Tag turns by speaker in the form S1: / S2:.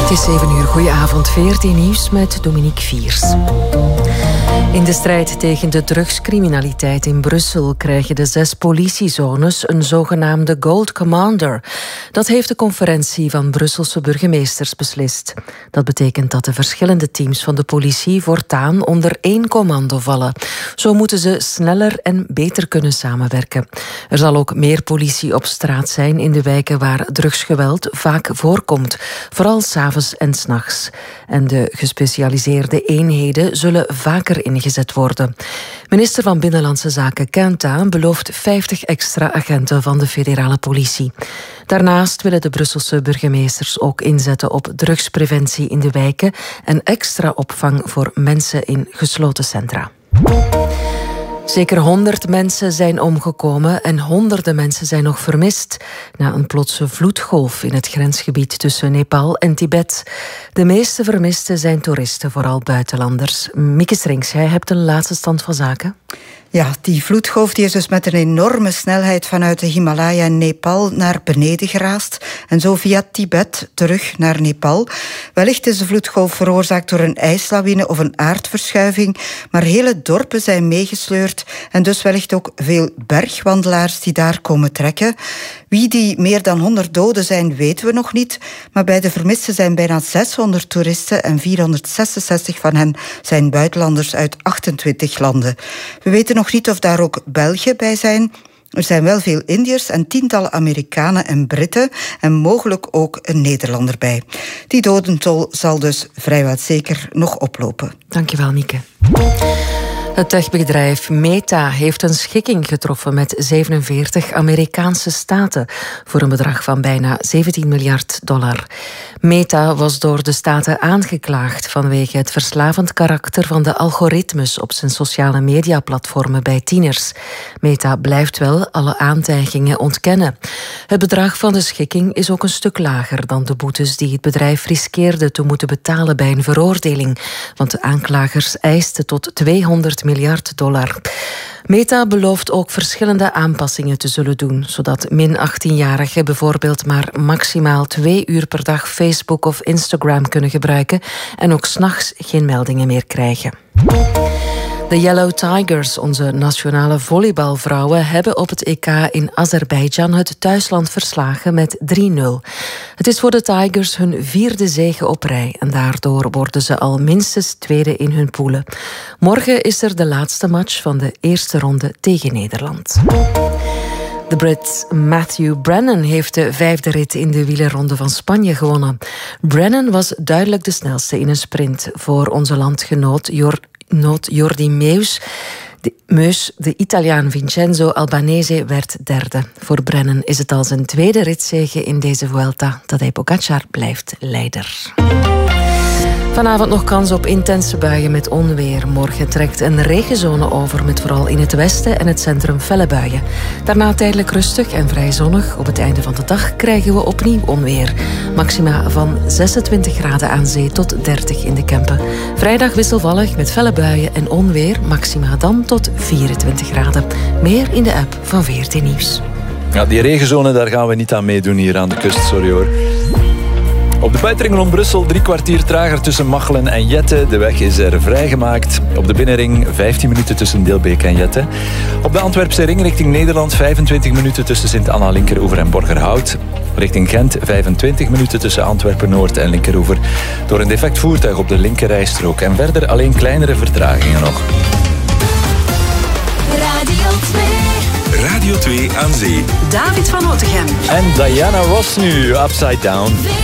S1: Het is 7 uur. Goedenavond. VRT Nieuws met Dominique Viers. In de strijd tegen de drugscriminaliteit in Brussel krijgen de 6 politiezones een zogenaamde Gold Commander. Dat heeft de conferentie van Brusselse burgemeesters beslist. Dat betekent dat de verschillende teams van de politie voortaan onder 1 commando vallen. Zo moeten ze sneller en beter kunnen samenwerken. Er zal ook meer politie op straat zijn in de wijken waar drugsgeweld vaak voorkomt, vooral 's avonds en 's nachts. En de gespecialiseerde eenheden zullen vaker ingezet worden. Minister van Binnenlandse Zaken Quentin belooft 50 extra agenten van de federale politie. Daarnaast willen de Brusselse burgemeesters ook inzetten op drugspreventie in de wijken en extra opvang voor mensen in gesloten centra. Zeker 100 mensen zijn omgekomen en honderden mensen zijn nog vermist na een plotse vloedgolf in het grensgebied tussen Nepal en Tibet. De meeste vermisten zijn toeristen, vooral buitenlanders. Mieke Strings, jij hebt een laatste stand van zaken.
S2: Ja, die vloedgolf die is dus met een enorme snelheid vanuit de Himalaya en Nepal naar beneden geraast en zo via Tibet terug naar Nepal. Wellicht is de vloedgolf veroorzaakt door een ijslawine of een aardverschuiving, maar hele dorpen zijn meegesleurd en dus wellicht ook veel bergwandelaars die daar komen trekken. Wie die meer dan 100 doden zijn, weten we nog niet, maar bij de vermisten zijn bijna 600 toeristen en 466 van hen zijn buitenlanders uit 28 landen. We weten nog niet of daar ook Belgen bij zijn. Er zijn wel veel Indiërs en tientallen Amerikanen en Britten en mogelijk ook een Nederlander bij. Die dodentol zal dus vrijwel zeker nog oplopen.
S1: Dankjewel, Mieke. Het techbedrijf Meta heeft een schikking getroffen met 47 Amerikaanse staten voor een bedrag van bijna $17 miljard. Meta was door de staten aangeklaagd vanwege het verslavend karakter van de algoritmes op zijn sociale mediaplatformen bij tieners. Meta blijft wel alle aantijgingen ontkennen. Het bedrag van de schikking is ook een stuk lager dan de boetes die het bedrijf riskeerde te moeten betalen bij een veroordeling, want de aanklagers eisten tot $200 miljard. Meta belooft ook verschillende aanpassingen te zullen doen, zodat min 18-jarigen bijvoorbeeld maar maximaal 2 uur per dag Facebook of Instagram kunnen gebruiken en ook 's nachts geen meldingen meer krijgen. De Yellow Tigers, onze nationale volleybalvrouwen, hebben op het EK in Azerbeidzjan het thuisland verslagen met 3-0. Het is voor de Tigers hun 4e zege op rij en daardoor worden ze al minstens 2e in hun poelen. Morgen is er de laatste match van de eerste ronde tegen Nederland. De Brit Matthew Brennan heeft de 5e rit in de wielerronde van Spanje gewonnen. Brennan was duidelijk de snelste in een sprint voor onze landgenoot Jordi Meus. De Italiaan Vincenzo Albanese werd 3e. Voor Brennan is het al zijn 2e ritzege in deze Vuelta. Tadej Pogačar blijft leider. Vanavond nog kans op intense buien met onweer. Morgen trekt een regenzone over met vooral in het westen en het centrum felle buien. Daarna tijdelijk rustig en vrij zonnig. Op het einde van de dag krijgen we opnieuw onweer. Maxima van 26 graden aan zee tot 30 in de Kempen. Vrijdag wisselvallig met felle buien en onweer. Maxima dan tot 24 graden. Meer in de app van VRT Nieuws.
S3: Ja, die regenzone, daar gaan we niet aan meedoen hier aan de kust, sorry hoor. Op de buitenring rond Brussel 3 kwartier trager tussen Machelen en Jette. De weg is er vrijgemaakt. Op de binnenring 15 minuten tussen Deelbeek en Jette. Op de Antwerpse ring richting Nederland 25 minuten tussen Sint-Anna, Linkeroever en Borgerhout. Richting Gent 25 minuten tussen Antwerpen-Noord en Linkeroever. Door een defect voertuig op de linkerrijstrook. En verder alleen kleinere vertragingen nog.
S4: Radio 2.
S5: Radio 2 aan zee.
S4: David van Otegem.
S3: En Diana Ross nu, Upside Down.